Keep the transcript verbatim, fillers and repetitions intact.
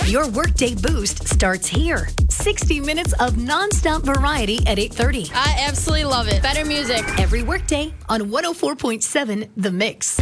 Your Workday Boost starts here. sixty minutes of nonstop variety at eight thirty. I absolutely love it. Better music. Every workday on one oh four point seven The Mix.